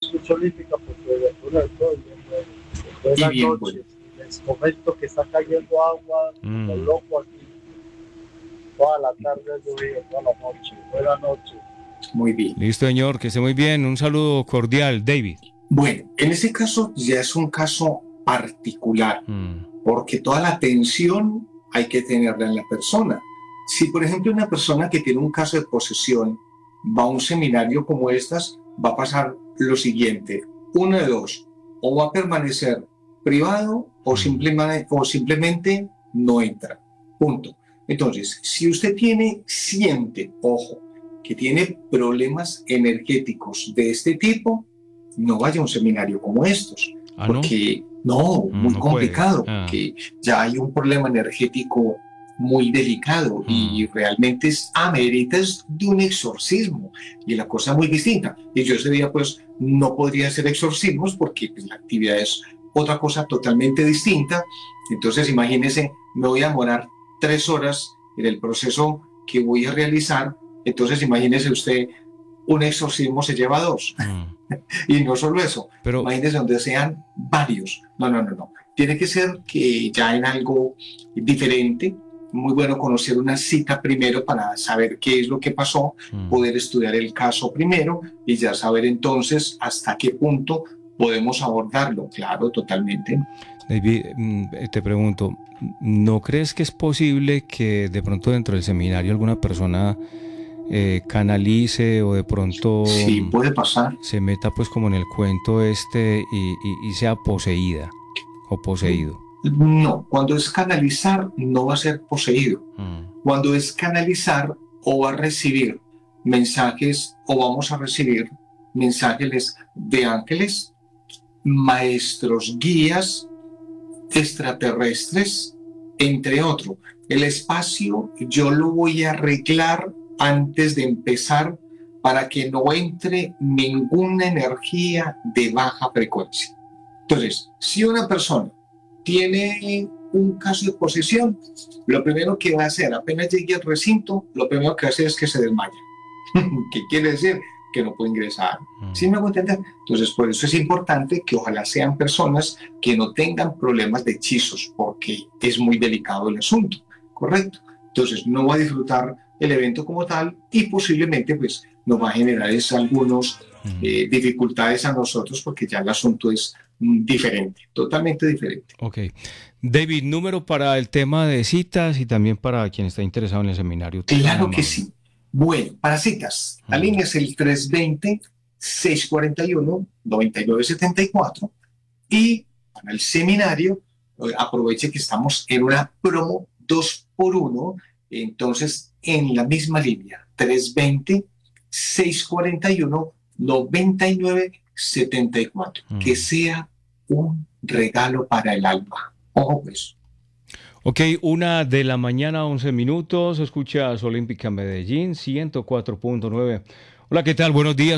escucho olímpica porque de altura estoy bien bueno. Buenas bien, noches. bueno. Les comento que está cayendo agua como loco aquí. Toda la tarde ha llovido, toda la noche. Buenas noches. Muy bien. Listo, señor, que esté muy bien. Un saludo cordial, David. Bueno, en ese caso ya es un caso particular, porque toda la atención hay que tenerla en la persona. Si, por ejemplo, una persona que tiene un caso de posesión va a un seminario como estas, va a pasar lo siguiente: una de dos, o va a permanecer privado o simplemente no entra. Punto. Entonces, si usted siente, ojo, que tiene problemas energéticos de este tipo, no vaya a un seminario como estos, porque muy no complicado, puede. porque ya hay un problema energético muy delicado y realmente ameritas de un exorcismo y la cosa muy distinta. Y yo ese día pues no podría hacer exorcismos porque pues, la actividad es otra cosa totalmente distinta. Entonces imagínese, me voy a demorar 3 horas en el proceso que voy a realizar. Entonces imagínese usted, un exorcismo se lleva 2. Y no solo eso, Pero, imagínese donde sean varios. No. Tiene que ser que ya en algo diferente. Muy bueno conocer una cita primero para saber qué es lo que pasó, poder estudiar el caso primero y ya saber entonces hasta qué punto podemos abordarlo. Claro, totalmente. David, te pregunto, ¿no crees que es posible que de pronto dentro del seminario alguna persona canalice o de pronto Sí, puede pasar. se meta pues como en el cuento y sea poseída o poseído? No, cuando es canalizar no va a ser poseído. Cuando es canalizar o va a recibir mensajes o vamos a recibir mensajes de ángeles, maestros, guías, extraterrestres, entre otros. El espacio yo lo voy a arreglar antes de empezar para que no entre ninguna energía de baja frecuencia. Entonces, si una persona tiene un caso de posesión, lo primero que va a hacer apenas llegue al recinto, lo primero que hace es que se desmaya. ¿Qué quiere decir? Que no puede ingresar. ¿Sí me hago entender? Entonces, por eso es importante que ojalá sean personas que no tengan problemas de hechizos, porque es muy delicado el asunto, ¿correcto? Entonces, no va a disfrutar el evento como tal y posiblemente pues nos va a generar algunas dificultades a nosotros porque ya el asunto es diferente, totalmente diferente. Ok. David, número para el tema de citas y también para quien está interesado en el seminario. Claro que sí. Bueno, para citas, la línea es el 320-641-9974 y para el seminario, aproveche que estamos en una promo 2x1, entonces en la misma línea, 320-641-9974, que sea un regalo para el alma. Ojo pues. Ok, 1:00 a.m, 11 minutos. Escuchas Olímpica Medellín, 104.9. Hola, ¿qué tal? Buenos días.